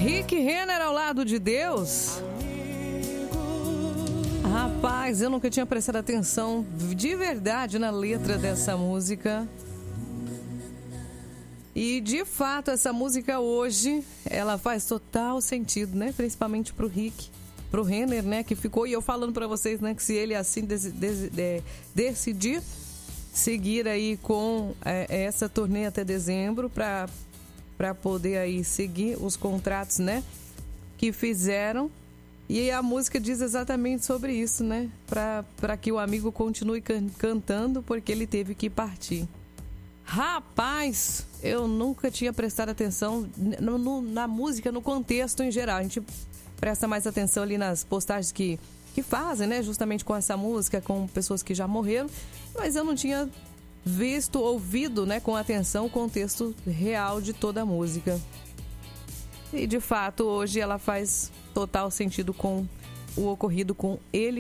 Rick Renner ao lado de Deus. Rapaz, eu nunca tinha prestado atenção de verdade na letra dessa música. E de fato, essa música hoje, ela faz total sentido, né? Principalmente pro Rick, pro Renner, né? Que ficou, e eu falando pra vocês, né? Que se ele assim decidir seguir aí com essa turnê até dezembro, pra poder aí seguir os contratos, né? Que fizeram. E a música diz exatamente sobre isso, né? Pra que o amigo continue cantando, porque ele teve que partir. Rapaz, eu nunca tinha prestado atenção na música, no contexto em geral. A gente presta mais atenção ali nas postagens que fazem, né? Justamente com essa música, com pessoas que já morreram. Mas eu não tinha ouvido, né? Com atenção o contexto real de toda a música. E de fato, hoje ela faz total sentido com o ocorrido com ele.